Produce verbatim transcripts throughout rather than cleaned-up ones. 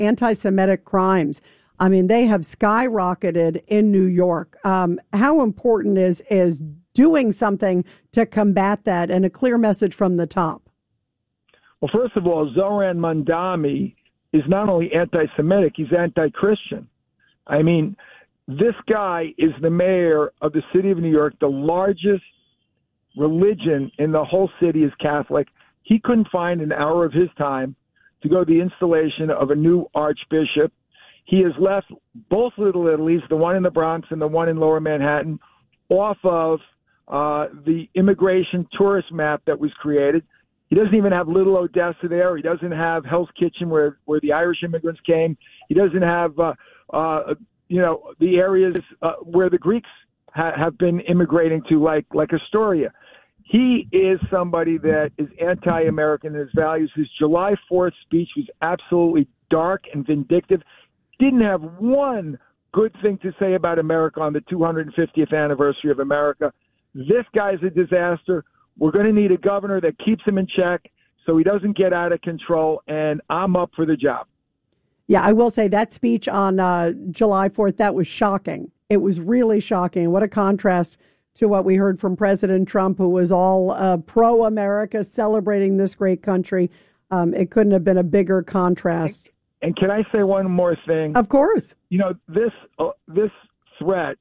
anti-Semitic crimes. I mean, they have skyrocketed in New York. Um, how important is is doing something to combat that and a clear message from the top? Well, first of all, Zoran Mandami is not only anti-Semitic, he's anti-Christian. I mean, this guy is the mayor of the city of New York. The largest religion in the whole city is Catholic. He couldn't find an hour of his time to go to the installation of a new archbishop. He has left both Little Italies, the one in the Bronx and the one in Lower Manhattan, off of uh, the immigration tourist map that was created. He doesn't even have Little Odessa there. He doesn't have Hell's Kitchen where, where the Irish immigrants came. He doesn't have, uh, uh, you know, the areas uh, where the Greeks ha- have been immigrating to, like like Astoria. He is somebody that is anti-American in his values. His July fourth speech was absolutely dark and vindictive. Didn't have one good thing to say about America on the two hundred fiftieth anniversary of America. This guy's a disaster. We're going to need a governor that keeps him in check so he doesn't get out of control, and I'm up for the job. Yeah, I will say that speech on uh, July fourth, that was shocking. It was really shocking. What a contrast to what we heard from President Trump, who was all uh, pro-America, celebrating this great country. Um, it couldn't have been a bigger contrast. And can I say one more thing? Of course. You know, this uh, this threat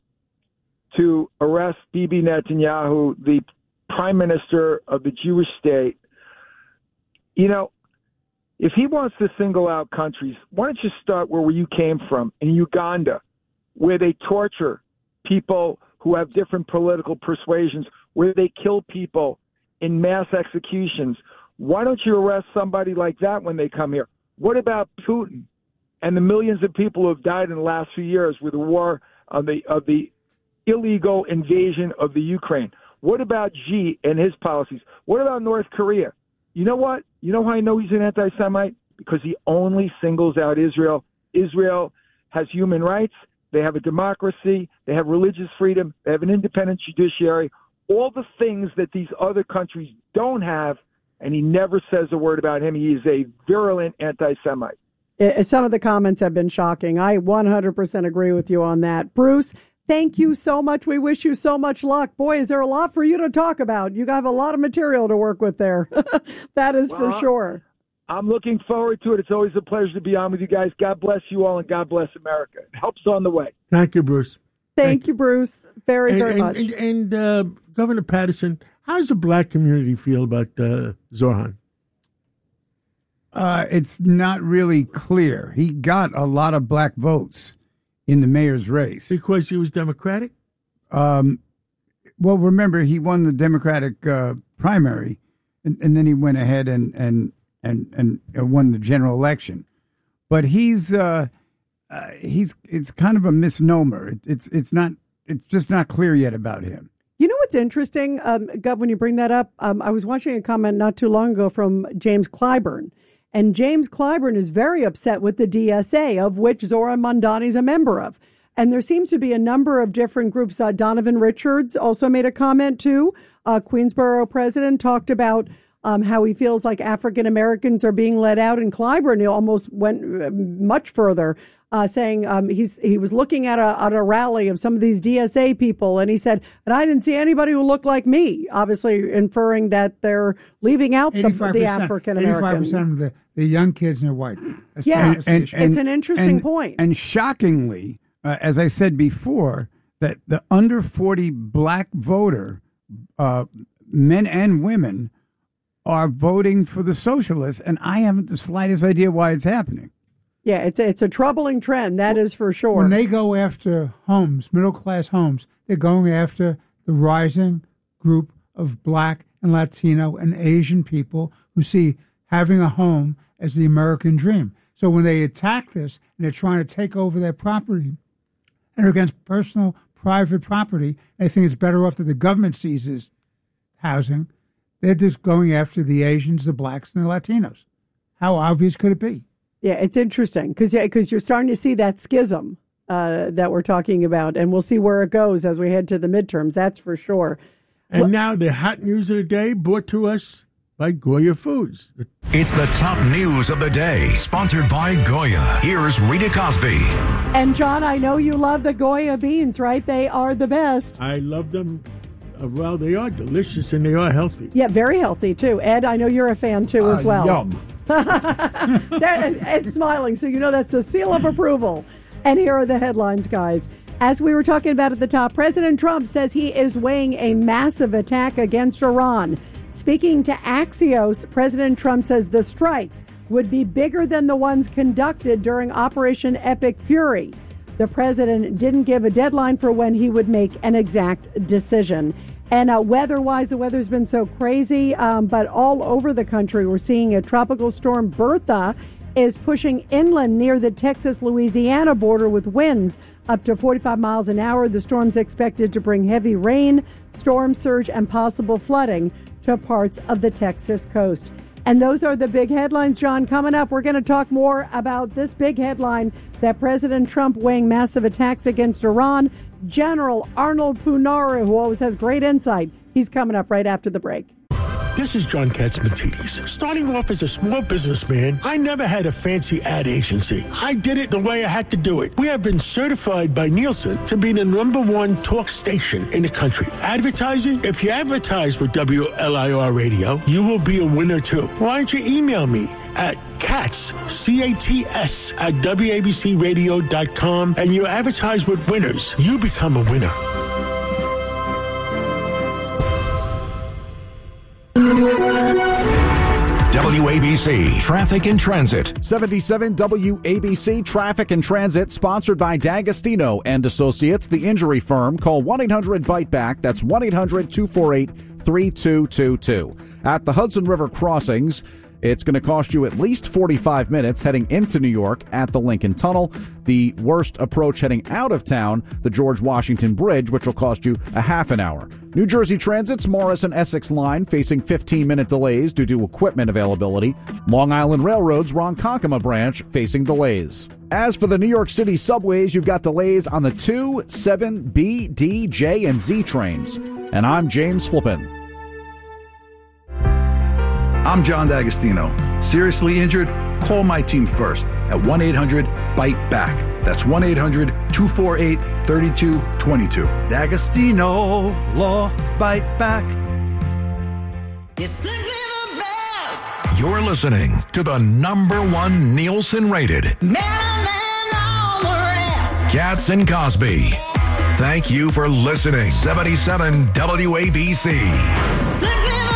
to arrest Bibi Netanyahu, the prime minister of the Jewish state, you know, if he wants to single out countries, why don't you start where you came from, in Uganda, where they torture people who have different political persuasions, where they kill people in mass executions. Why don't you arrest somebody like that when they come here? What about Putin and the millions of people who have died in the last few years with the war of the of the illegal invasion of the Ukraine? What about Xi and his policies? What about North Korea? You know what? You know how I know he's an anti-Semite? Because he only singles out Israel. Israel has human rights. They have a democracy. They have religious freedom. They have an independent judiciary. All the things that these other countries don't have, and he never says a word about him. He is a virulent anti-Semite. Some of the comments have been shocking. I one hundred percent agree with you on that. Bruce, thank you so much. We wish you so much luck. Boy, is there a lot for you to talk about. You have a lot of material to work with there. That is well, for sure. I'm looking forward to it. It's always a pleasure to be on with you guys. God bless you all, and God bless America. Help's on the way. Thank you, Bruce. Thank, Thank you, Bruce. Very, and, very and, much. And, and uh, Governor Patterson, how does the black community feel about uh, Zoran? Uh, it's not really clear. He got a lot of black votes in the mayor's race. Because he was Democratic? Um, well, remember, he won the Democratic uh, primary, and, and then he went ahead and, and, and, and won the general election. But he's uh, uh, he's it's kind of a misnomer. It, it's it's not it's just not clear yet about him. You know what's interesting, um, Gov, when you bring that up? Um, I was watching a comment not too long ago from James Clyburn. And James Clyburn is very upset with the D S A, of which Zoran Mandani is a member of. And there seems to be a number of different groups. Uh, Donovan Richards also made a comment, too. Uh, Queensborough president talked about um, how he feels like African Americans are being let out. And Clyburn almost went much further, uh, saying um, he's he was looking at a, at a rally of some of these D S A people. And he said, and I didn't see anybody who looked like me, obviously inferring that they're leaving out the, the African American. eighty-five percent of the, the young kids are white. That's yeah, and, and, it's an interesting and, point. And shockingly, uh, as I said before, that the under forty black voter, uh, men and women, are voting for the socialists, and I haven't the slightest idea why it's happening. Yeah, it's a, it's a troubling trend, that is for sure. When they go after homes, middle-class homes, they're going after the rising group of black and Latino and Asian people who see having a home as the American dream. So when they attack this and they're trying to take over their property and are against personal, private property, they think it's better off that the government seizes housing. They're just going after the Asians, the blacks, and the Latinos. How obvious could it be? Yeah, it's interesting because yeah, because you're starting to see that schism uh, that we're talking about, and we'll see where it goes as we head to the midterms. That's for sure. And well, now the hot news of the day brought to us by Goya Foods. It's the top news of the day, sponsored by Goya. Here's Rita Cosby. And John, I know you love the Goya beans, right? They are the best. I love them. Uh, well, they are delicious and they are healthy. Yeah, very healthy, too. Ed, I know you're a fan, too, Uh, as well. Yum. Ed, Ed's smiling, so you know that's a seal of approval. And here are the headlines, guys. As we were talking about at the top, President Trump says he is weighing a massive attack against Iran. Speaking to Axios, President Trump says the strikes would be bigger than the ones conducted during Operation Epic Fury. The president didn't give a deadline for when he would make an exact decision. And uh, weather-wise, the weather's been so crazy, um, but all over the country, we're seeing a tropical storm, Bertha, is pushing inland near the Texas-Louisiana border with winds up to forty-five miles an hour. The storm's expected to bring heavy rain, storm surge, and possible flooding to parts of the Texas coast. And those are the big headlines, John. Coming up, we're going to talk more about this big headline that President Trump weighing massive attacks against Iran. General Arnold Punara, who always has great insight, he's coming up right after the break. This is John Katsimatidis. Starting off as a small businessman, I never had a fancy ad agency. I did it the way I had to do it. We have been certified by Nielsen to be the number one talk station in the country. Advertising? If you advertise with W L I R Radio, you will be a winner too. Why don't you email me at Cats, C A T S, at W A B C radio dot com, and you advertise with winners. You become a winner. W A B C Traffic and Transit. seventy-seven W A B C Traffic and Transit, sponsored by D'Agostino and Associates, the injury firm. Call one eight hundred bite back. That's one eight hundred two four eight three two two two. At the Hudson River crossings, it's going to cost you at least forty-five minutes heading into New York at the Lincoln Tunnel. The worst approach heading out of town, the George Washington Bridge, which will cost you a half an hour. New Jersey Transit's Morris and Essex line facing fifteen-minute delays due to equipment availability. Long Island Railroad's Ronkonkoma branch facing delays. As for the New York City subways, you've got delays on the two, seven, B, D, J, and Z trains. And I'm James Flippin. I'm John D'Agostino. Seriously injured? Call my team first at one eight hundred bite back. That's one eight hundred two four eight three two two two. D'Agostino Law Bite Back. You're listening to the number one Nielsen rated Cats and Cosby. Thank you for listening. seventy-seven W A B C.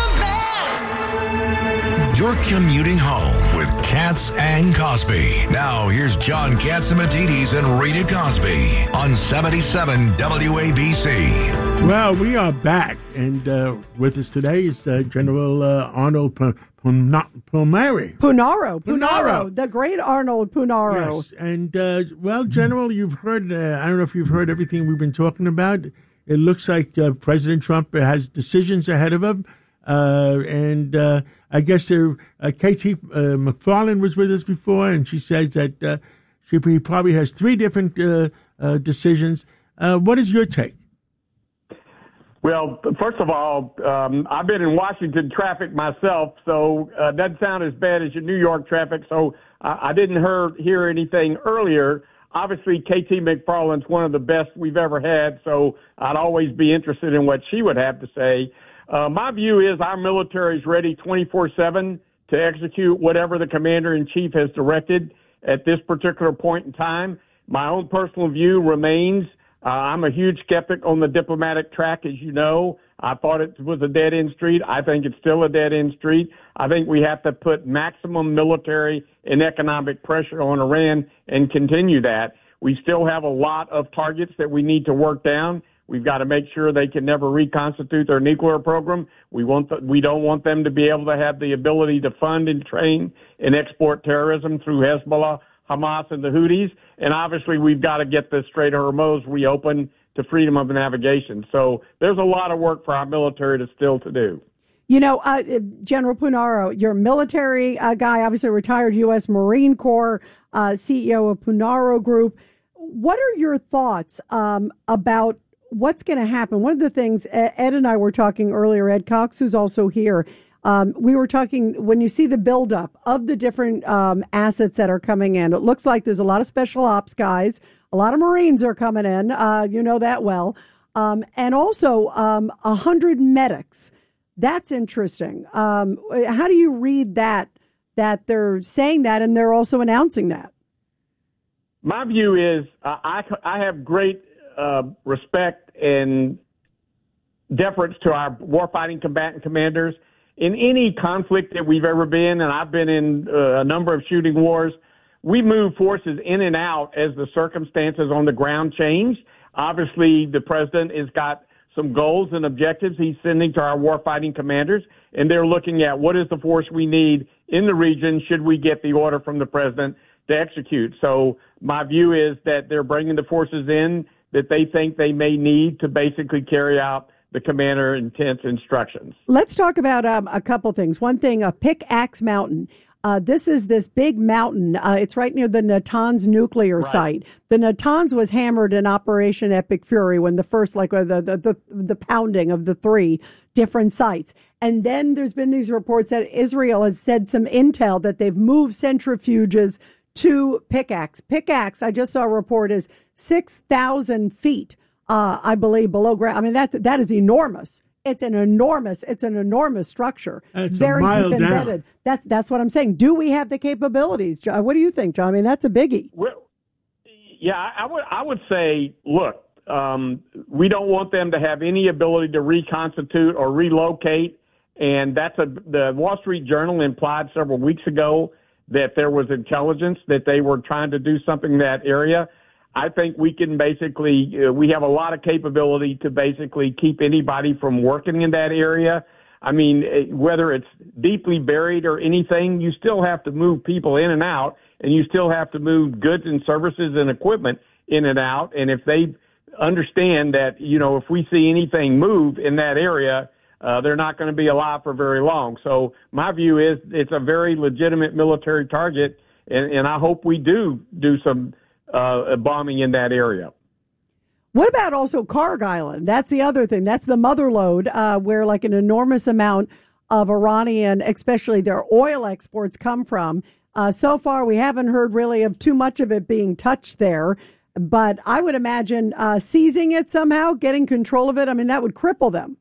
You're commuting home with Cats and Cosby. Now, here's John Katsimatidis and Rita Cosby on seventy-seven W A B C. Well, we are back, and uh, with us today is uh, General uh, Arnold P- Punari. Punaro, Punaro. Punaro, the great Arnold Punaro. Yes, and, uh, well, General, you've heard, uh, I don't know if you've heard everything we've been talking about. It looks like uh, President Trump has decisions ahead of him. Uh, and uh, I guess uh, uh, K T Uh, McFarland was with us before, and she says that uh, she he probably has three different uh, uh, decisions. Uh, what is your take? Well, first of all, um, I've been in Washington traffic myself, so uh, it doesn't sound as bad as your New York traffic, so I, I didn't hear, hear anything earlier. Obviously, K T McFarland's one of the best we've ever had, so I'd always be interested in what she would have to say. Uh, my view is our military is ready twenty-four seven to execute whatever the commander-in-chief has directed at this particular point in time. My own personal view remains uh, I'm a huge skeptic on the diplomatic track, as you know. I thought it was a dead-end street. I think it's still a dead-end street. I think we have to put maximum military and economic pressure on Iran and continue that. We still have a lot of targets that we need to work down. We've got to make sure they can never reconstitute their nuclear program. We want the, we don't want them to be able to have the ability to fund and train and export terrorism through Hezbollah, Hamas, and the Houthis. And obviously, we've got to get the Strait of Hormuz reopened to freedom of navigation. So there's a lot of work for our military to still to do. You know, uh, General Punaro, you're a military uh, guy, obviously retired U S Marine Corps, uh, C E O of Punaro Group. What are your thoughts um, about what's going to happen? One of the things Ed and I were talking earlier, Ed Cox, who's also here, Um, we were talking, when you see the buildup of the different um, assets that are coming in, it looks like there's a lot of special ops guys, a lot of Marines are coming in, uh, you know that well, um, and also um, one hundred medics. That's interesting. Um, how do you read that, that they're saying that and they're also announcing that? My view is uh, I, I have great uh, respect and deference to our warfighting combatant commanders. In any conflict that we've ever been, and I've been in uh, a number of shooting wars, we move forces in and out as the circumstances on the ground change. Obviously, the president has got some goals and objectives he's sending to our warfighting commanders, and they're looking at what is the force we need in the region should we get the order from the president to execute. So my view is that they're bringing the forces in that they think they may need to basically carry out the commander intents instructions. Let's talk about um, a couple things. One thing, uh, Pickaxe Mountain. Uh, this is this big mountain. Uh, it's right near the Natanz nuclear right. site. The Natanz was hammered in Operation Epic Fury when the first, like, uh, the, the, the, the pounding of the three different sites. And then there's been these reports that Israel has said some intel that they've moved centrifuges to Pickaxe. Pickaxe, I just saw a report, is six thousand feet. Uh, I believe below ground. I mean, that that is enormous. It's an enormous, it's an enormous structure. It's very a mile deep embedded. Down. That's that's what I'm saying. Do we have the capabilities, John? What do you think, John? I mean, that's a biggie. Well, yeah, I would I would say, look, um, we don't want them to have any ability to reconstitute or relocate, and that's a the Wall Street Journal implied several weeks ago that there was intelligence that they were trying to do something in that area. I think we can basically, uh, we have a lot of capability to basically keep anybody from working in that area. I mean, whether it's deeply buried or anything, you still have to move people in and out, and you still have to move goods and services and equipment in and out. And if they understand that, you know, if we see anything move in that area, uh, they're not going to be alive for very long. So my view is it's a very legitimate military target, and, and I hope we do do some Uh, bombing in that area. What about also Karg Island? That's the other thing. That's the mother lode uh, where like an enormous amount of Iranian, especially their oil exports, come from. Uh, so far, we haven't heard really of too much of it being touched there. But I would imagine uh, seizing it somehow, getting control of it, I mean, that would cripple them.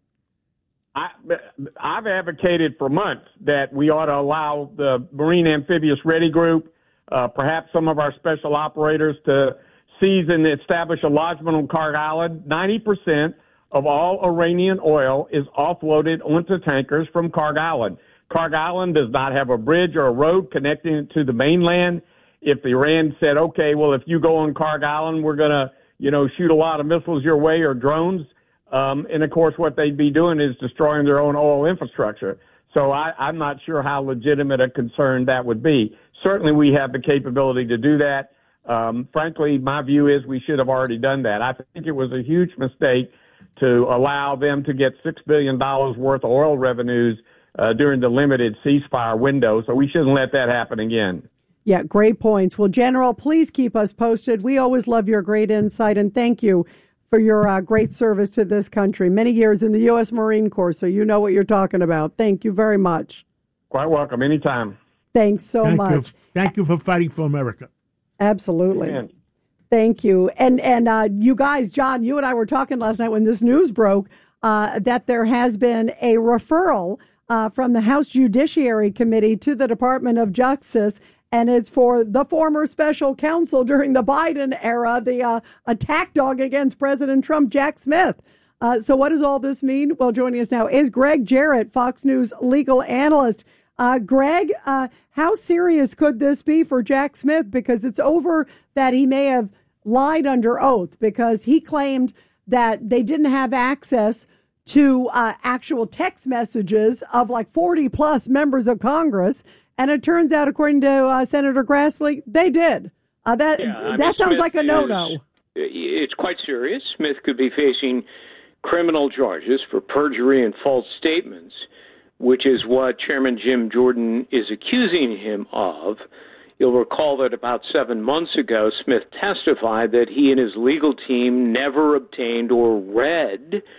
I, I've advocated for months that we ought to allow the Marine Amphibious Ready Group, Uh, perhaps some of our special operators, to seize and establish a lodgment on Karg Island. ninety percent of all Iranian oil is offloaded onto tankers from Karg Island. Karg Island does not have a bridge or a road connecting it to the mainland. If Iran said, okay, well, if you go on Karg Island, we're going to, you know, shoot a lot of missiles your way or drones. Um, and, of course, what they'd be doing is destroying their own oil infrastructure. So I, I'm not sure how legitimate a concern that would be. Certainly we have the capability to do that. Um, frankly, my view is we should have already done that. I think it was a huge mistake to allow them to get six billion dollars worth of oil revenues uh, during the limited ceasefire window, so we shouldn't let that happen again. Yeah, great points. Well, General, please keep us posted. We always love your great insight, and thank you for your uh, great service to this country. Many years in the U S Marine Corps, so you know what you're talking about. Thank you very much. Quite welcome. Anytime. Thanks so Thank much. You. Thank you for fighting for America. Absolutely. Amen. Thank you. And and uh, you guys, John, you and I were talking last night when this news broke uh, that there has been a referral uh, from the House Judiciary Committee to the Department of Justice, and it's for the former special counsel during the Biden era, the uh, attack dog against President Trump, Jack Smith. Uh, so what does all this mean? Well, joining us now is Greg Jarrett, Fox News legal analyst. Uh, Greg, uh, how serious could this be for Jack Smith? Because it's over that he may have lied under oath because he claimed that they didn't have access to uh, actual text messages of like forty plus members of Congress. And it turns out, according to uh, Senator Grassley, they did. Uh, that yeah, I that mean, sounds Smith like a no-no. Is, it's quite serious. Smith could be facing criminal charges for perjury and false statements, which is what Chairman Jim Jordan is accusing him of. You'll recall that about seven months ago, Smith testified that he and his legal team never obtained or read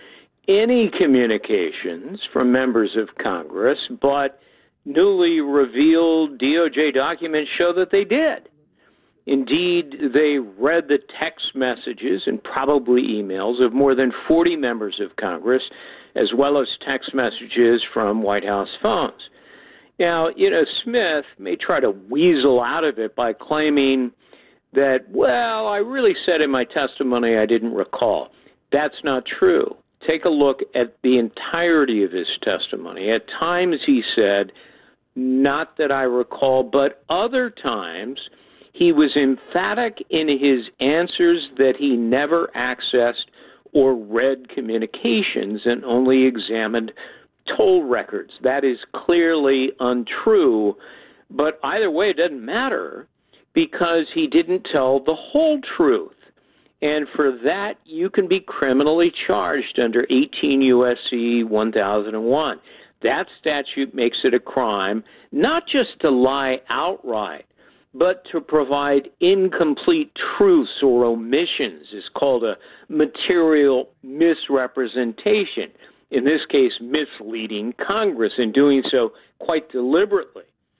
any communications from members of Congress, but newly revealed D O J documents show that they did. Indeed, they read the text messages and probably emails of more than forty members of Congress, as well as text messages from White House phones. Now, you know, Smith may try to weasel out of it by claiming that, well, I really said in my testimony I didn't recall. That's not true. Take a look at the entirety of his testimony. At times he said, not that I recall, but other times he was emphatic in his answers that he never accessed or read communications and only examined toll records. That is clearly untrue, but either way, it doesn't matter because he didn't tell the whole truth. And for that, you can be criminally charged under eighteen U S C one thousand one. That statute makes it a crime, not just to lie outright, but to provide incomplete truths or omissions is called a material misrepresentation. In this case, misleading Congress and doing so quite deliberately.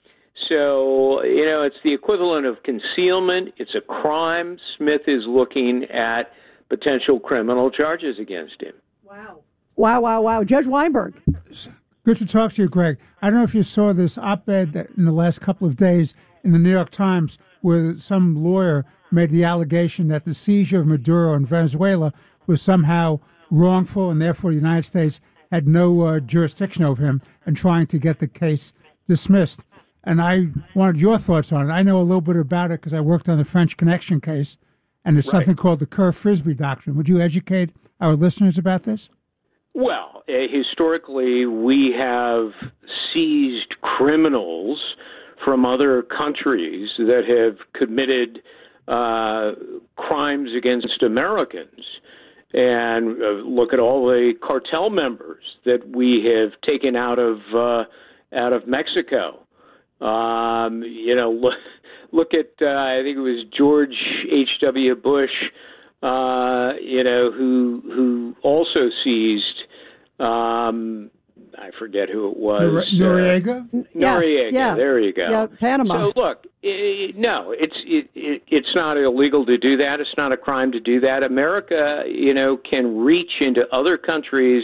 So, you know, it's the equivalent of concealment. It's a crime. Smith is looking at potential criminal charges against him. Wow. Wow, wow, wow. Judge Weinberg. Good to talk to you, Greg. I don't know if you saw this op-ed that in the last couple of days in the New York Times where some lawyer made the allegation that the seizure of Maduro in Venezuela was somehow wrongful and therefore the United States had no uh, jurisdiction over him and trying to get the case dismissed. And I wanted your thoughts on it. I know a little bit about it because I worked on the French Connection case, and there's right. something called the Kerr-Frisbee doctrine. Would you educate our listeners about this? Well, uh, historically, we have seized criminals from other countries that have committed uh, crimes against Americans. And uh, look at all the cartel members that we have taken out of uh, out of Mexico. Um, you know, look, look at uh, I think it was George H W. Bush, uh, you know, who who also seized. Um, I forget who it was. Noriega? Uh, Noriega. Yeah, yeah. There you go. Yeah, Panama. So look, it, no, it's it, it, it's not illegal to do that. It's not a crime to do that. America, you know, can reach into other countries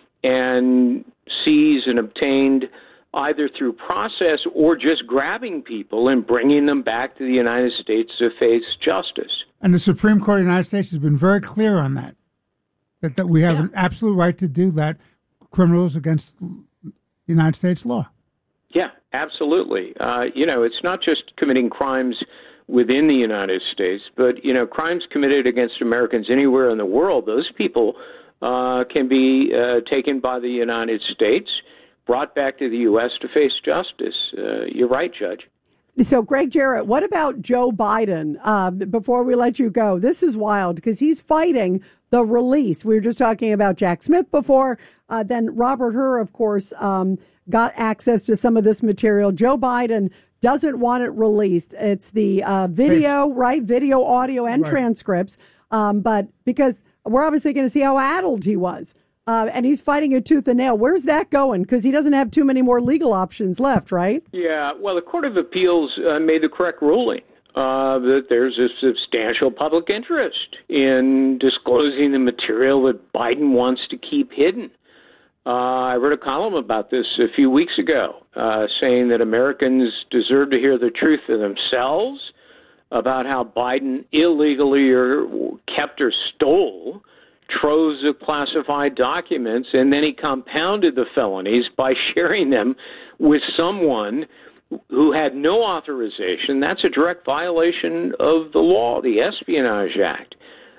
and seize and obtain either through process or just grabbing people and bringing them back to the United States to face justice. And the Supreme Court of the United States has been very clear on that, that, that we have yeah. an absolute right to do that, criminals against United States law. Yeah, absolutely. Uh, you know, it's not just committing crimes within the United States, but, you know, crimes committed against Americans anywhere in the world, those people uh, can be uh, taken by the United States, brought back to the U S to face justice. Uh, you're right, Judge. So, Greg Jarrett, what about Joe Biden? Uh, before we let you go, this is wild because he's fighting the release. We were just talking about Jack Smith before. Uh, then Robert Hur, of course, um, got access to some of this material. Joe Biden doesn't want it released. It's the uh, video, right? Video, audio, and right. transcripts. Um, but because we're obviously going to see how addled he was. Uh, and he's fighting a tooth and nail. Where's that going? Because he doesn't have too many more legal options left, right? Yeah, well, the Court of Appeals uh, made the correct ruling uh, that there's a substantial public interest in disclosing the material that Biden wants to keep hidden. Uh, I wrote a column about this a few weeks ago, uh, saying that Americans deserve to hear the truth for themselves about how Biden illegally or kept or stole troves of classified documents, and then he compounded the felonies by sharing them with someone who had no authorization. That's a direct violation of the law, the Espionage Act.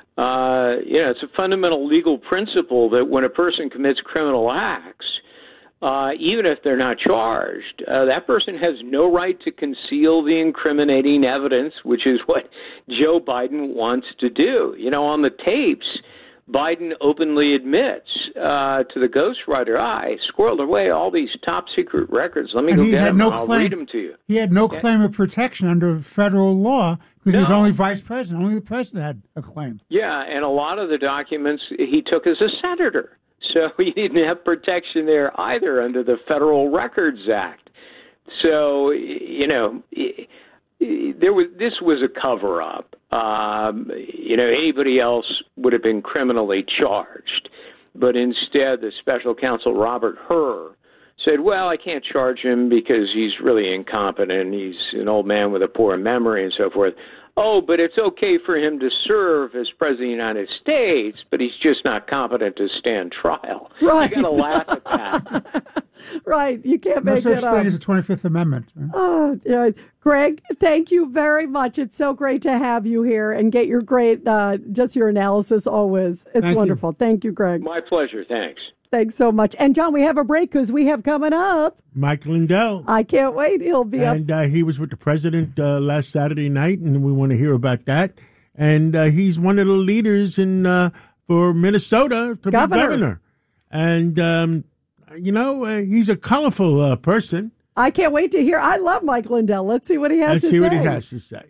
Uh, you know, it's a fundamental legal principle that when a person commits criminal acts, uh, even if they're not charged, uh, that person has no right to conceal the incriminating evidence, which is what Joe Biden wants to do. You know, on the tapes, Biden openly admits uh, to the ghostwriter, I squirreled away all these top-secret records. Let me and go get them no and I'll claim, read them to you. He had no yeah. claim of protection under federal law because no. he was only vice president. Only the president had a claim. Yeah, and a lot of the documents he took as a senator. So he didn't have protection there either under the Federal Records Act. So, you know, there was this was a cover-up. Um, you know, anybody else would have been criminally charged. But instead, the special counsel, Robert Hur, said, well, I can't charge him because he's really incompetent. He's an old man with a poor memory and so forth. Oh, but it's okay for him to serve as president of the United States, but he's just not competent to stand trial. Right. You got to laugh at that. Right. You can't no make such it up. thing as the twenty-fifth Amendment. Right? Oh, yeah. Greg, thank you very much. It's so great to have you here and get your great, uh, just your analysis always. It's Thank wonderful. you. Thank you, Greg. My pleasure. Thanks. Thanks so much. And, John, we have a break because we have coming up. Mike Lindell. I can't wait. He'll be up. And uh, he was with the president uh, last Saturday night, and we want to hear about that. And uh, he's one of the leaders in uh, for Minnesota to Governor. be governor. And, um, you know, uh, he's a colorful uh, person. I can't wait to hear. I love Mike Lindell. Let's see what he has Let's to see say. what he has to say.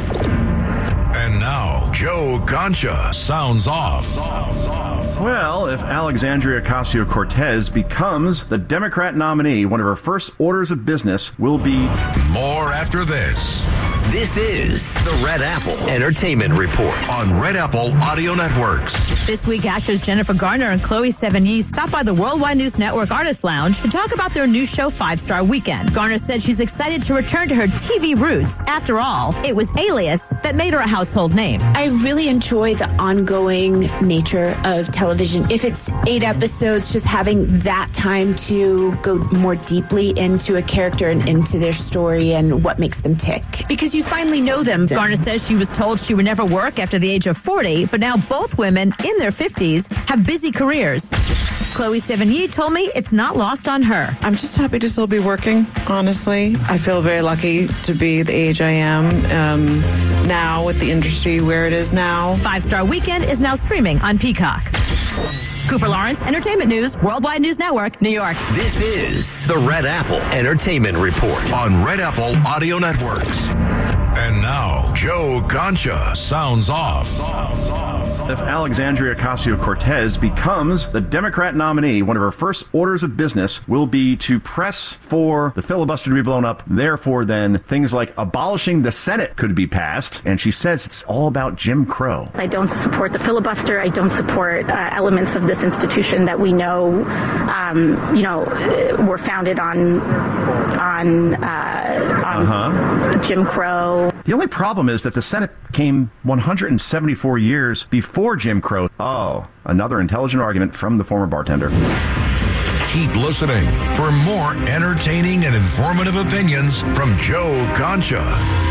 And now, Joe Concha sounds off. Well, if Alexandria Ocasio-Cortez becomes the Democrat nominee, one of her first orders of business will be... More after this. This is the Red Apple Entertainment Report on Red Apple Audio Networks. This week, actors Jennifer Garner and Chloe Sevigny stopped by the Worldwide News Network Artist Lounge to talk about their new show, Five Star Weekend. Garner said she's excited to return to her T V roots. After all, it was Alias that made her a household name. I really enjoy the ongoing nature of television. If it's eight episodes, just having that time to go more deeply into a character and into their story and what makes them tick. Because you finally know them. Garner says she was told she would never work after the age of forty, but now both women in their fifties have busy careers. Chloe Sevigny told me it's not lost on her. I'm just happy to still be working, honestly. I feel very lucky to be the age I am um, now with the industry where it is now. Five Star Weekend is now streaming on Peacock. Cooper Lawrence, Entertainment News, Worldwide News Network, New York. This is the Red Apple Entertainment Report on Red Apple Audio Networks. And now, Joe Concha sounds off. If Alexandria Ocasio-Cortez becomes the Democrat nominee, one of her first orders of business will be to press for the filibuster to be blown up. Therefore, then, things like abolishing the Senate could be passed. And she says it's all about Jim Crow. I don't support the filibuster. I don't support uh, elements of this institution that we know, um, you know, were founded on on, uh, on uh-huh. Jim Crow. The only problem is that the Senate came one hundred seventy-four years before Jim Crow. Oh, another intelligent argument from the former bartender. Keep listening for more entertaining and informative opinions from Joe Concha.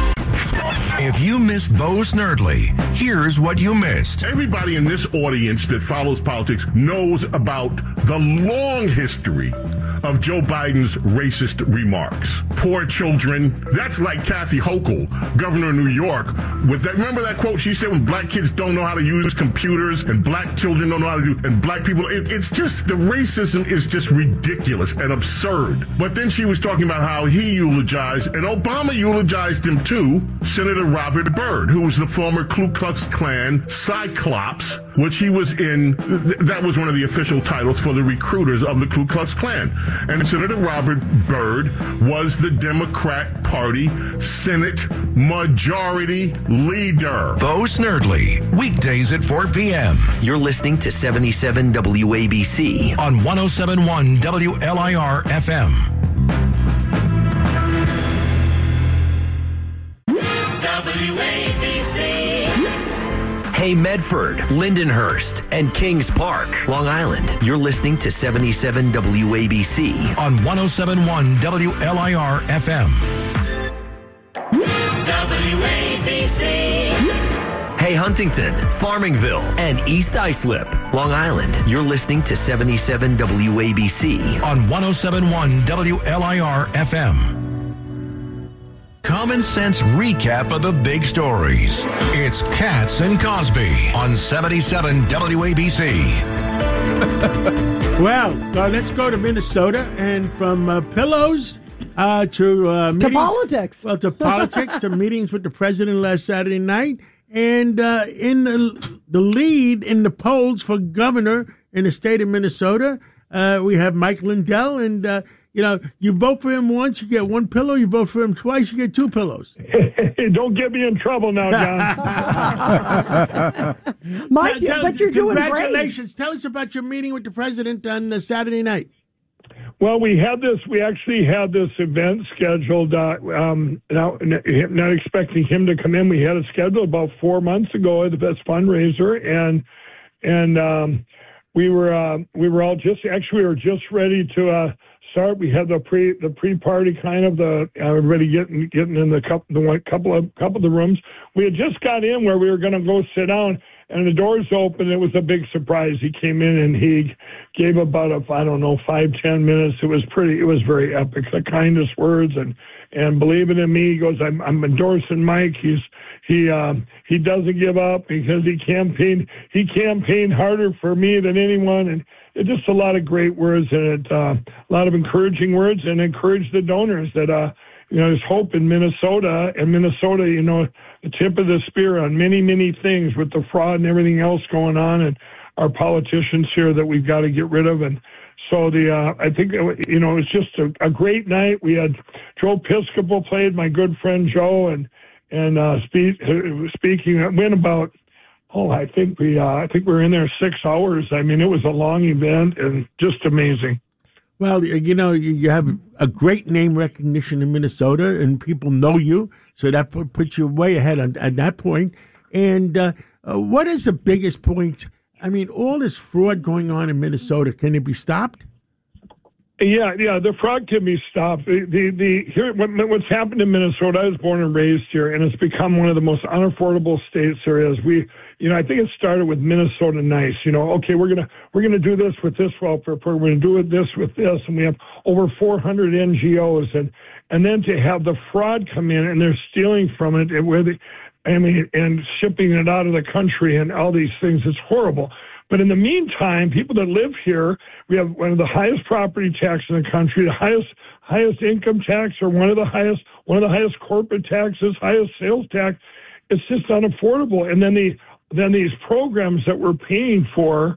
If you missed Bo Snerdley, here's what you missed. Everybody in this audience that follows politics knows about the long history of Joe Biden's racist remarks. Poor children. That's like Kathy Hochul, governor of New York, with that. Remember that quote she said when black kids don't know how to use computers and black children don't know how to do, and black people, it, it's just, the racism is just ridiculous and absurd. But then she was talking about how he eulogized, and Obama eulogized him too, Senator Robert Byrd, who was the former Ku Klux Klan Cyclops, which he was in, th- that was one of the official titles for the recruiters of the Ku Klux Klan. And Senator Robert Byrd was the Democrat Party Senate Majority Leader. Bo Snerdley, weekdays at four p.m. You're listening to seventy-seven W A B C on one oh seven point one W L I R F M. W A B C. Hey Medford, Lindenhurst, and Kings Park, Long Island. You're listening to seventy-seven W A B C on one oh seven point one W L I R F M. W A B C. Hey Huntington, Farmingville, and East Islip, Long Island. You're listening to seventy-seven W A B C on one oh seven point one W L I R F M. Common sense recap of the big stories. It's Katz and Cosby on seventy-seven W A B C. Well, uh, let's go to Minnesota, and from uh, pillows uh, to uh, meetings, to politics. Well, to politics, to meetings with the president last Saturday night, and uh, in the, the lead in the polls for governor in the state of Minnesota. Uh, we have Mike Lindell, and uh, you know, you vote for him once, you get one pillow. You vote for him twice, you get two pillows. Don't get me in trouble now, John. Mike, Now, tell- but you're doing great. Congratulations. Tell us about your meeting with the president on uh, Saturday night. Well, we had this. We actually had this event scheduled. Uh, um, now, not expecting him to come in. We had it scheduled about four months ago. The best fundraiser, and and um, we were uh, we were all just actually we were just ready to uh, start. We had the pre the pre party kind of the uh, everybody getting getting in the couple the one, couple of couple of the rooms. We had just got in where we were going to go sit down. And the doors opened. It was a big surprise. He came in and he gave about a, I don't know, five, ten minutes. It was pretty, it was very epic. The kindest words. And, and believe it in me, he goes, I'm, I'm endorsing Mike. He's, he, um, he doesn't give up because he campaigned, he campaigned harder for me than anyone. And it just a lot of great words and it, uh, a lot of encouraging words and encourage the donors that, uh, you know, there's hope in Minnesota, and Minnesota, you know, the tip of the spear on many, many things with the fraud and everything else going on, and our politicians here that we've got to get rid of. And so the, uh, I think, you know, it's just a, a great night. We had Joe Piscopo played, my good friend Joe, and and uh, speak, speaking. It went about, oh, I think we, uh, I think we were in there six hours. I mean, it was a long event and just amazing. Well, you know, you have a great name recognition in Minnesota, and people know you, so that puts you way ahead on, at that point. And uh, uh, what is the biggest point? I mean, all this fraud going on in Minnesota, can it be stopped? Yeah, yeah, the fraud can be stopped. The the, the here what, what's happened in Minnesota. I was born and raised here, and it's become one of the most unaffordable states there is. We, you know, I think it started with Minnesota Nice. You know, okay, we're gonna we're gonna do this with this welfare program. We're gonna do it this with this, and we have over four hundred N G Os, and and then to have the fraud come in and they're stealing from it, and where the, I mean, and shipping it out of the country and all these things. It's horrible. But in the meantime, people that live here, we have one of the highest property tax in the country, the highest highest income tax, or one of the highest one of the highest corporate taxes, highest sales tax. It's just unaffordable. And then the then these programs that we're paying for,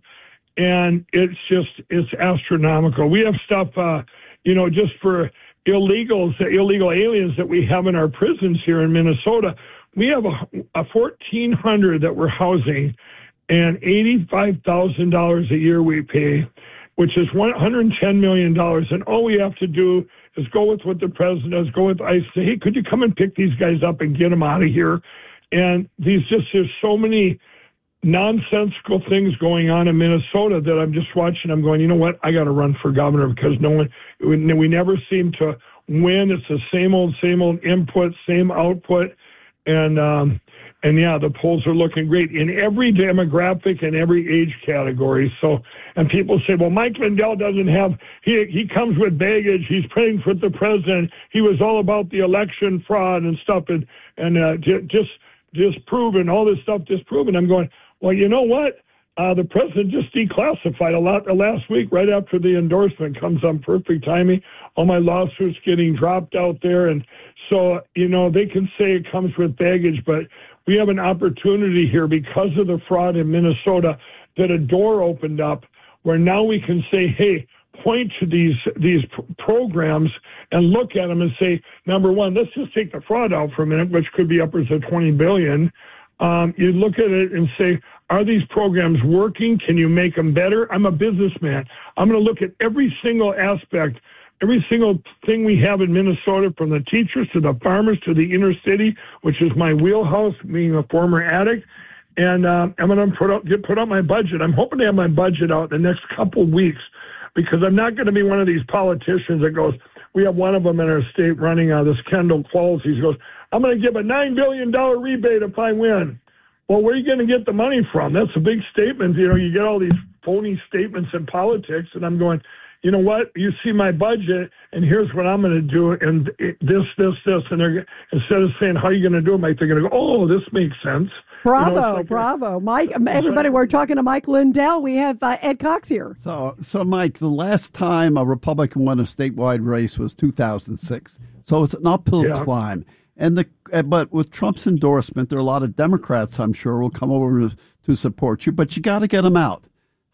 and it's just it's astronomical. We have stuff, uh, you know, just for illegals, illegal aliens that we have in our prisons here in Minnesota. We have a, a fourteen hundred that we're housing. And eighty-five thousand dollars a year we pay, which is one hundred ten million dollars. And all we have to do is go with what the president does, go with ICE, say, hey, could you come and pick these guys up and get them out of here? And these just, there's so many nonsensical things going on in Minnesota that I'm just watching. I'm going, you know what? I got to run for governor because no one, we never seem to win. It's the same old, same old input, same output. And, um, And yeah, the polls are looking great in every demographic and every age category. So, and people say, well, Mike Lindell doesn't have, he he comes with baggage. He's praying for the president. He was all about the election fraud and stuff and, and uh, just disproven, all this stuff disproven. I'm going, well, you know what? Uh, the president just declassified a lot uh, last week, right after the endorsement comes on perfect timing. All my lawsuits getting dropped out there. And so, you know, they can say it comes with baggage, but we have an opportunity here because of the fraud in Minnesota that a door opened up where now we can say, hey, point to these these pr- programs and look at them and say, number one, let's just take the fraud out for a minute, which could be upwards of twenty billion dollars. Um, you look at it and say, are these programs working? Can you make them better? I'm a businessman. I'm going to look at every single aspect, every single thing we have in Minnesota, from the teachers to the farmers to the inner city, which is my wheelhouse, being a former addict. And uh, I'm going to put up, get put out my budget. I'm hoping to have my budget out in the next couple of weeks, because I'm not going to be one of these politicians that goes, we have one of them in our state running uh, this Kendall Qualls. He goes, I'm going to give a nine billion dollars rebate if I win. Well, where are you going to get the money from? That's a big statement. You know, you get all these phony statements in politics, and I'm going, you know what? You see my budget, and here's what I'm going to do, and this, this, this, and they're instead of saying how are you going to do it, Mike, they're going to go, oh, this makes sense. Bravo, you know, like bravo, a, Mike. Everybody, we're talking to Mike Lindell. We have uh, Ed Cox here. So, so Mike, the last time a Republican won a statewide race was two thousand six. So it's an uphill yeah. climb. And the but with Trump's endorsement, there are a lot of Democrats, I'm sure, will come over to, to support you. But you got to get them out.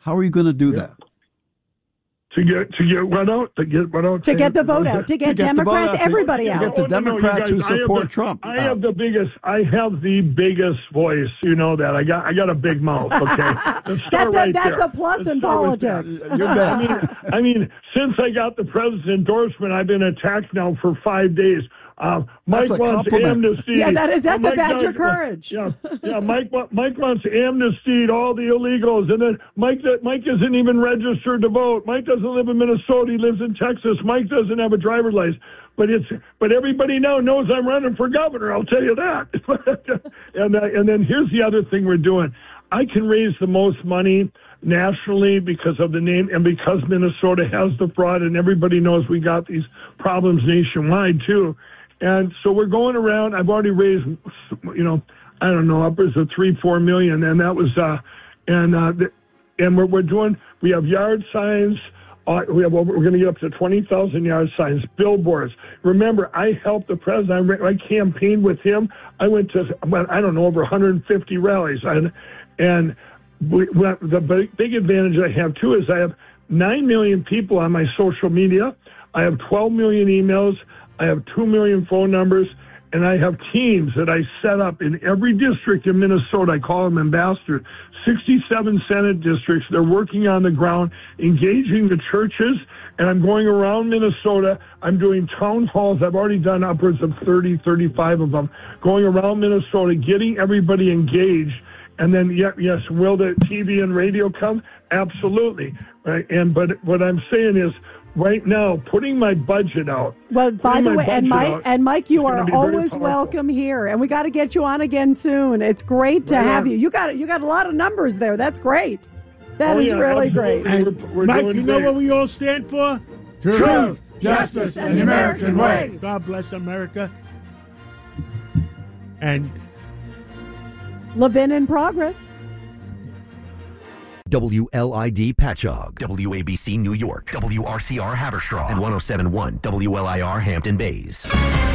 How are you going to do Yeah. that? To get to get what out? To get what out? To get the vote out, to get Democrats, everybody out. To get the Oh, no, no, you Democrats who guys, I have support the- Trump. I have the biggest. I have the biggest voice. You know that. I got. I got a big mouth. Okay, Let's start That's a right that's there. a plus Let's in start with politics. that. I mean, I mean, since I got the president's endorsement, I've been attacked now for five days. Uh, Mike That's a wants compliment. amnesty. Yeah, that is- that's Uh, a Mike badge does- of courage. Yeah, yeah. Mike, wa- Mike wants amnesty to all the illegals, and then Mike, Mike isn't even registered to vote. Mike doesn't live in Minnesota; he lives in Texas. Mike doesn't have a driver's license. But it's but everybody now knows I'm running for governor. I'll tell you that. and uh, and then here's the other thing we're doing. I can raise the most money nationally because of the name and because Minnesota has the fraud, and everybody knows we got these problems nationwide too. And so we're going around. I've already raised, you know, I don't know, upwards of three, four million, and that was, uh, and uh, the, and we're we're doing. We have yard signs. Uh, we have. We're going to get up to twenty thousand yard signs, billboards. Remember, I helped the president. I, I campaigned with him. I went to, well, I don't know, over one hundred fifty rallies, and and we, well, the big, big advantage I have too is I have nine million people on my social media. I have twelve million emails. I have two million phone numbers, and I have teams that I set up in every district in Minnesota. I call them ambassadors. sixty-seven Senate districts. They're working on the ground, engaging the churches, and I'm going around Minnesota. I'm doing town halls. I've already done upwards of thirty, thirty-five of them, going around Minnesota, getting everybody engaged. And then, yeah, yes, will the T V and radio come? Absolutely. Right. And but what I'm saying is, right now, putting my budget out. Well, by putting the my way, and budget Mike, out and Mike, you is gonna are be very always powerful. welcome here, and we got to get you on again soon. It's great to Right have on. you. You got you got a lot of numbers there. That's great. That Oh, is yeah, really absolutely. great. And We're- we're Mike, doing you know great. what we all stand for? Truth, justice, and the American way. God bless America. And Levin in progress. W L I D Patchogue, W A B C New York, W R C R Haverstraw, and one oh seven point one W L I R Hampton Bays.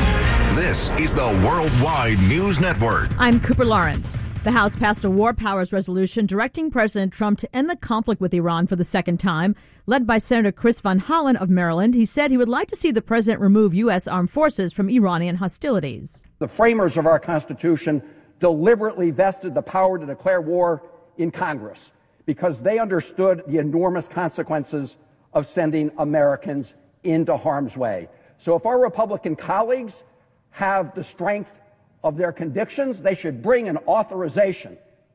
This is the Worldwide News Network. I'm Cooper Lawrence. The House passed a war powers resolution directing President Trump to end the conflict with Iran for the second time. Led by Senator Chris Van Hollen of Maryland, he said he would like to see the president remove U S armed forces from Iranian hostilities. The framers of our Constitution deliberately vested the power to declare war in Congress because they understood the enormous consequences of sending Americans into harm's way. So if our Republican colleagues have the strength of their convictions, they should bring an authorization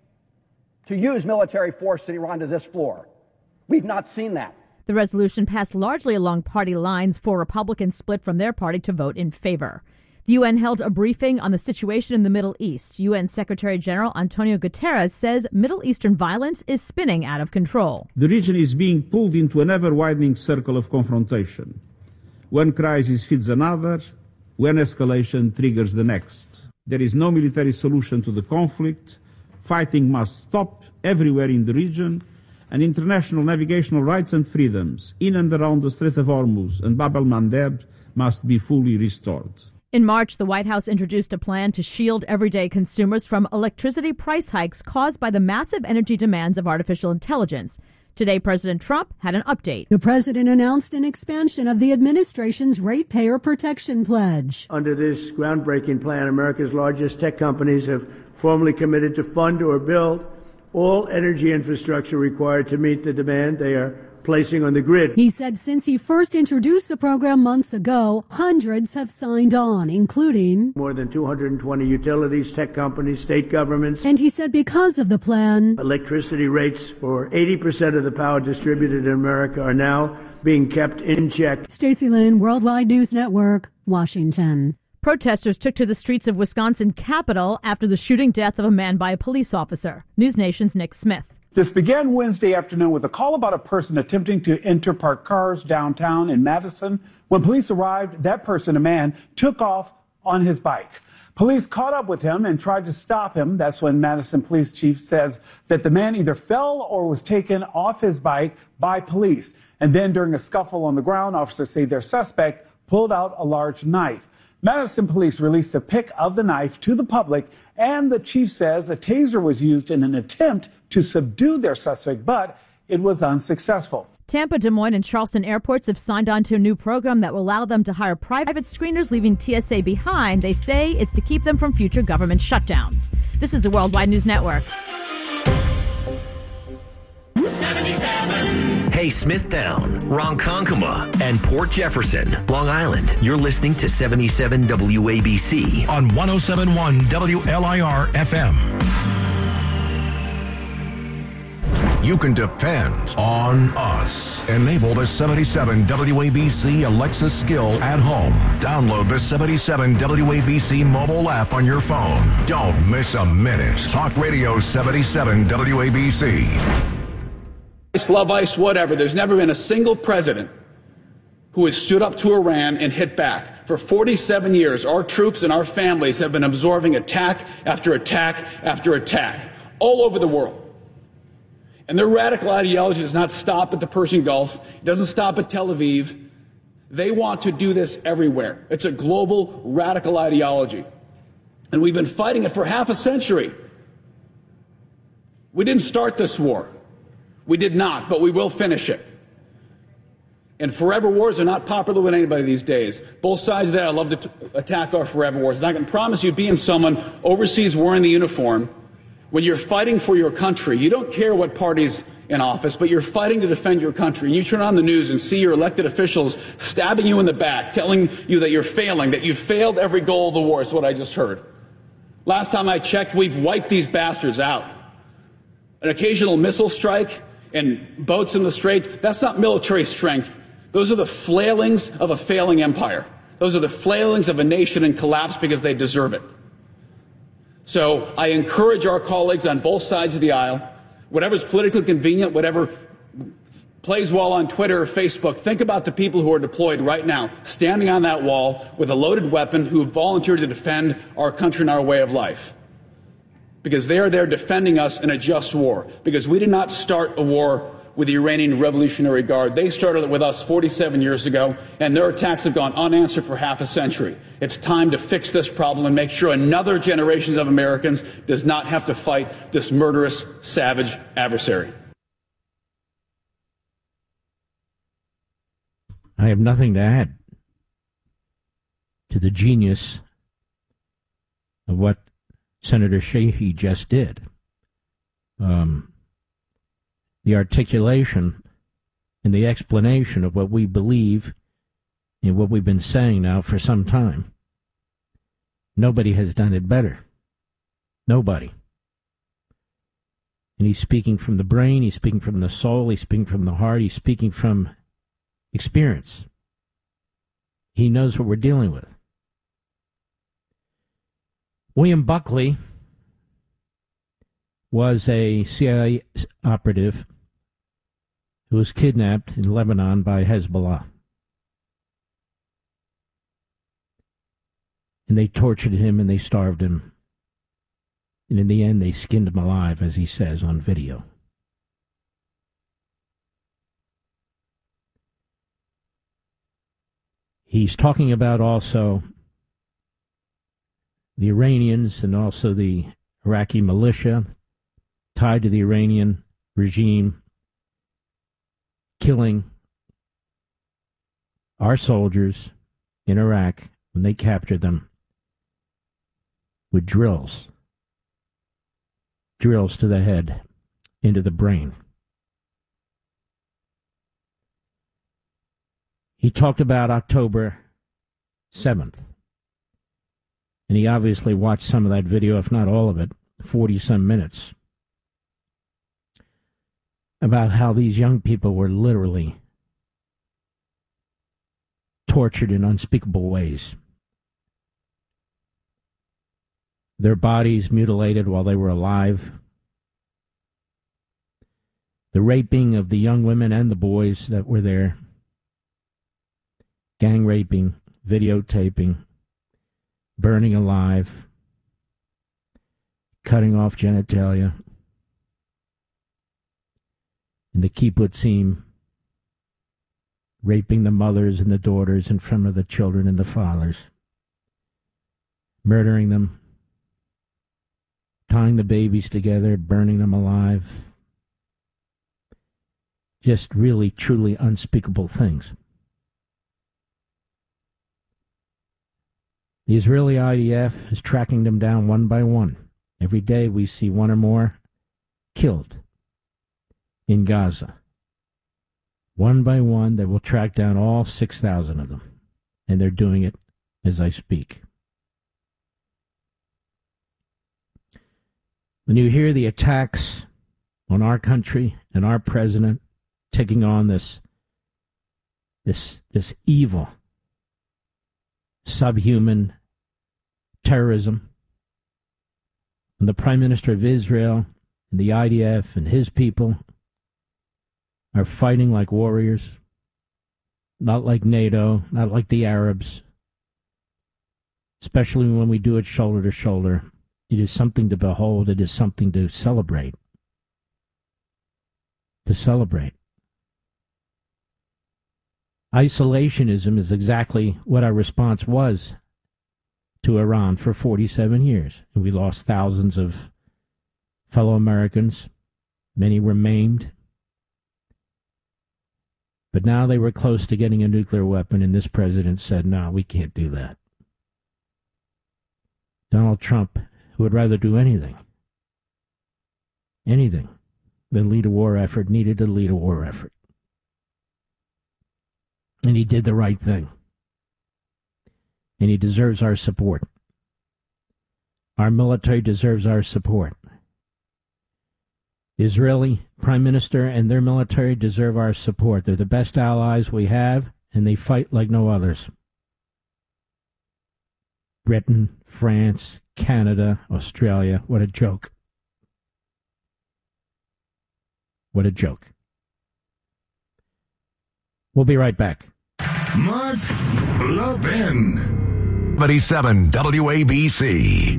to use military force in Iran to this floor. We've not seen that. The resolution passed largely along party lines. Four Republicans split from their party to vote in favor. The U N held a briefing on the situation in the Middle East. U N Secretary General Antonio Guterres says Middle Eastern violence is spinning out of control. The region is being pulled into an ever-widening circle of confrontation. One crisis feeds another, one escalation triggers the next. There is no military solution to the conflict. Fighting must stop everywhere in the region, and international navigational rights and freedoms in and around the Strait of Hormuz and Bab el-Mandeb must be fully restored. In March, the White House introduced a plan to shield everyday consumers from electricity price hikes caused by the massive energy demands of artificial intelligence. Today, President Trump had an update. The president announced an expansion of the administration's ratepayer protection pledge. Under this groundbreaking plan, America's largest tech companies have formally committed to fund or build all energy infrastructure required to meet the demand they are placing on the grid. He said since he first introduced the program months ago, hundreds have signed on, including More than two hundred twenty utilities, tech companies, state governments. And he said because of the plan, electricity rates for eighty percent of the power distributed in America are now being kept in check. Stacey Lynn, Worldwide News Network, Washington. Protesters took to the streets of Wisconsin Capitol after the shooting death of a man by a police officer. News Nation's Nick Smith. This began Wednesday afternoon with a call about a person attempting to enter parked cars downtown in Madison. When police arrived, that person, a man, took off on his bike. Police caught up with him and tried to stop him. That's when Madison Police Chief says that the man either fell or was taken off his bike by police. And then during a scuffle on the ground, officers say their suspect pulled out a large knife. Madison police released a pic of the knife to the public, and the chief says a taser was used in an attempt to subdue their suspect, but it was unsuccessful. Tampa, Des Moines, and Charleston airports have signed on to a new program that will allow them to hire private screeners, leaving T S A behind. They say it's to keep them from future government shutdowns. This is the Worldwide News Network. seventy-seven. Hey, Smithtown, Ronkonkoma, and Port Jefferson, Long Island. You're listening to seventy-seven W A B C on one oh seven point one W L I R F M. You can depend on us. Enable the seventy-seven W A B C Alexa skill at home. Download the seventy-seven W A B C mobile app on your phone. Don't miss a minute. Talk Radio seventy-seven W A B C. Ice, love ice, whatever. There's never been a single president who has stood up to Iran and hit back. For forty-seven years, our troops and our families have been absorbing attack after attack after attack all over the world. And their radical ideology does not stop at the Persian Gulf. It doesn't stop at Tel Aviv. They want to do this everywhere. It's a global radical ideology. And we've been fighting it for half a century. We didn't start this war. We did not, but we will finish it. And forever wars are not popular with anybody these days. Both sides of that, I love to t- attack our forever wars. And I can promise you, being someone overseas wearing the uniform, when you're fighting for your country, you don't care what party's in office, but you're fighting to defend your country. And you turn on the news and see your elected officials stabbing you in the back, telling you that you're failing, that you've failed every goal of the war, is what I just heard. Last time I checked, we've wiped these bastards out. An occasional missile strike and boats in the Straits, that's not military strength. Those are the flailings of a failing empire. Those are the flailings of a nation in collapse because they deserve it. So I encourage our colleagues on both sides of the aisle, whatever's politically convenient, whatever plays well on Twitter or Facebook, think about the people who are deployed right now, standing on that wall with a loaded weapon, who have volunteered to defend our country and our way of life. Because they are there defending us in a just war. Because we did not start a war with the Iranian Revolutionary Guard. They started it with us forty-seven years ago, and their attacks have gone unanswered for half a century. It's time to fix this problem and make sure another generation of Americans does not have to fight this murderous, savage adversary. I have nothing to add to the genius of what Senator Sheehy just did. Um, the articulation and the explanation of what we believe and what we've been saying now for some time. Nobody has done it better. Nobody. And he's speaking from the brain, he's speaking from the soul, he's speaking from the heart, he's speaking from experience. He knows what we're dealing with. William Buckley was a C I A operative who was kidnapped in Lebanon by Hezbollah. And they tortured him and they starved him. And in the end, they skinned him alive, as he says on video. He's talking about also the Iranians and also the Iraqi militia tied to the Iranian regime killing our soldiers in Iraq when they captured them with drills. Drills to the head, into the brain. He talked about October seventh. And he obviously watched some of that video, if not all of it, forty-some minutes, about how these young people were literally tortured in unspeakable ways. Their bodies mutilated while they were alive. The raping of the young women and the boys that were there. Gang raping, videotaping, burning alive, cutting off genitalia, and the kibbutzim, raping the mothers and the daughters in front of the children and the fathers, murdering them, tying the babies together, burning them alive, just really, truly unspeakable things. The Israeli I D F is tracking them down one by one. Every day we see one or more killed in Gaza. One by one, they will track down all six thousand of them. And they're doing it as I speak. When you hear the attacks on our country and our president taking on this, this, this evil, subhuman terrorism, and the Prime Minister of Israel and the I D F and his people are fighting like warriors, not like NATO, not like the Arabs, especially when we do it shoulder to shoulder. It is something to behold. It is something to celebrate. To celebrate. Isolationism is exactly what our response was to Iran for forty-seven years. And we lost thousands of fellow Americans. Many were maimed. But now they were close to getting a nuclear weapon, and this president said, no, we can't do that. Donald Trump, who would rather do anything, anything, than lead a war effort, needed to lead a war effort. And he did the right thing. And he deserves our support. Our military deserves our support. The Israeli Prime Minister and their military deserve our support. They're the best allies we have, and they fight like no others. Britain, France, Canada, Australia, what a joke. What a joke. We'll be right back. Mark Levin. seventy-seven W A B C.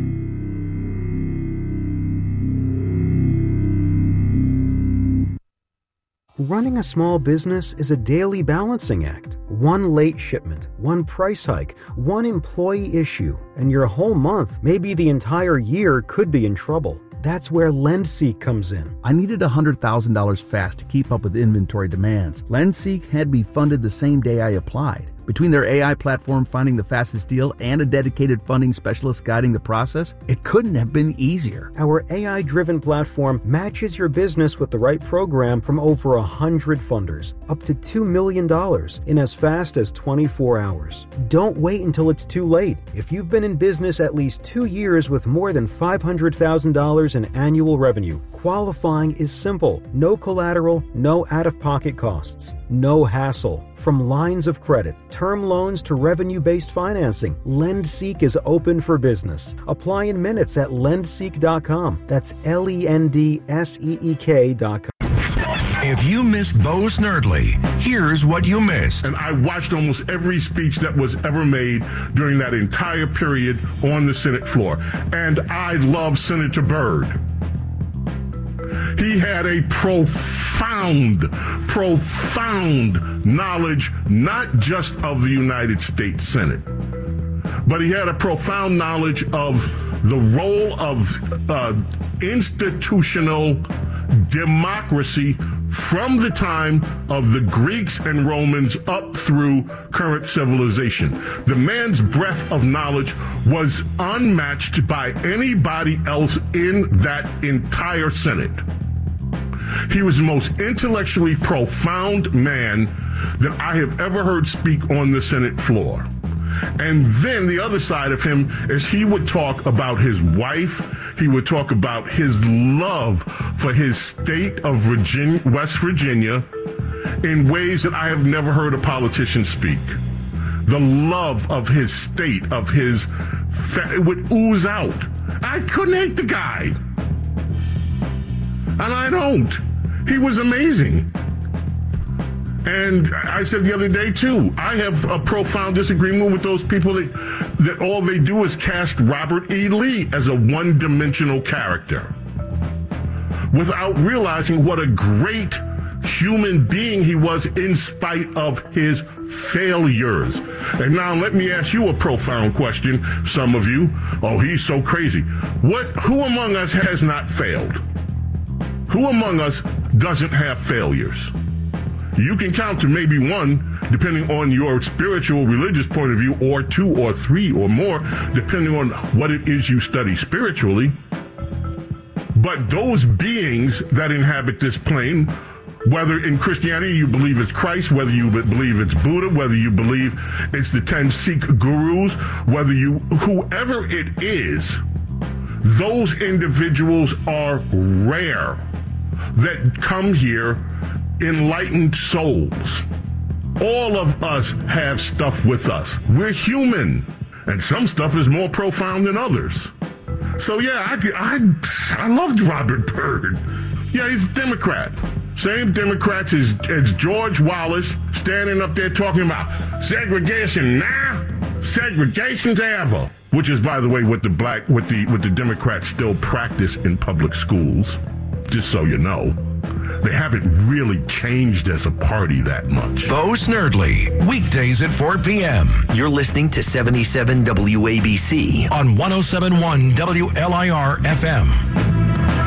Running a small business is a daily balancing act. One late shipment, one price hike, one employee issue, and your whole month, maybe the entire year, could be in trouble. That's where LendSeek comes in. I needed one hundred thousand dollars fast to keep up with inventory demands. LendSeek had me funded the same day I applied. Between their A I platform finding the fastest deal and a dedicated funding specialist guiding the process, it couldn't have been easier. Our A I-driven platform matches your business with the right program from over one hundred funders, up to two million dollars in as fast as twenty-four hours. Don't wait until it's too late. If you've been in business at least two years with more than five hundred thousand dollars in annual revenue, qualifying is simple. No collateral, no out-of-pocket costs, no hassle. From lines of credit, term loans to revenue-based financing, LendSeek is open for business. Apply in minutes at lendseek dot com. That's L E N D S E E K dot com. If you missed Bo Snerdley, here's what you missed. And I watched almost every speech that was ever made during that entire period on the Senate floor. And I love Senator Byrd. He had a profound, profound knowledge, not just of the United States Senate, but he had a profound knowledge of the role of uh, institutional democracy from the time of the Greeks and Romans up through current civilization. The man's breadth of knowledge was unmatched by anybody else in that entire Senate. He was the most intellectually profound man that I have ever heard speak on the Senate floor. And then the other side of him is he would talk about his wife. He would talk about his love for his state of Virginia, West Virginia, in ways that I have never heard a politician speak. The love of his state, of his, it would ooze out. I couldn't hate the guy. And I don't. He was amazing. And I said the other day, too, I have a profound disagreement with those people that, that all they do is cast Robert E. Lee as a one-dimensional character without realizing what a great human being he was in spite of his failures. And now let me ask you a profound question, some of you. Oh, he's so crazy. What? Who among us has not failed? Who among us doesn't have failures? You can count to maybe one, depending on your spiritual, religious point of view, or two or three or more, depending on what it is you study spiritually. But those beings that inhabit this plane, whether in Christianity you believe it's Christ, whether you believe it's Buddha, whether you believe it's the ten Sikh gurus, whether you, whoever it is, those individuals are rare that come here enlightened souls. All of us have stuff with us. We're human, and some stuff is more profound than others. So yeah, I, I, I loved Robert Byrd. Yeah, he's a Democrat. Same Democrats as, as George Wallace standing up there talking about segregation now, segregation's ever. Which is, by the way, what the black, what the, what the Democrats still practice in public schools. Just so you know, they haven't really changed as a party that much. Bo Snerdley, weekdays at four p.m. You're listening to seventy-seven W A B C on one oh seven point one W L I R F M.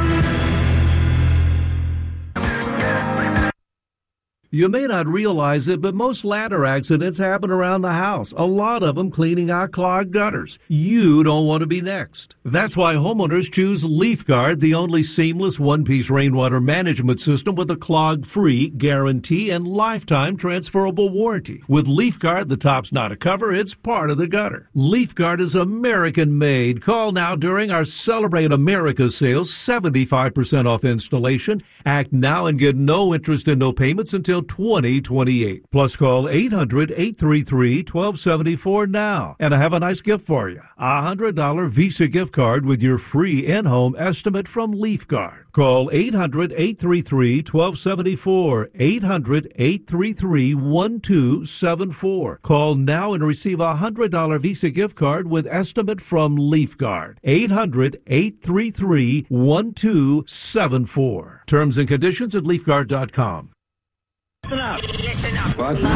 You may not realize it, but most ladder accidents happen around the house, a lot of them cleaning out clogged gutters. You don't want to be next. That's why homeowners choose LeafGuard, the only seamless one-piece rainwater management system with a clog-free guarantee and lifetime transferable warranty. With LeafGuard, the top's not a cover, it's part of the gutter. LeafGuard is American-made. Call now during our Celebrate America sales, seventy-five percent off installation. Act now and get no interest and no payments until twenty twenty-eight. Plus call eight hundred, eight three three, one two seven four now. And I have a nice gift for you. A one hundred dollars Visa gift card with your free in-home estimate from LeafGuard. Call eight hundred, eight three three, one two seven four. eight hundred, eight three three, one two seven four. Call now and receive a one hundred dollars Visa gift card with estimate from LeafGuard. eight hundred, eight three three, one two seven four. Terms and conditions at leaf guard dot com. Listen up. Listen up. What?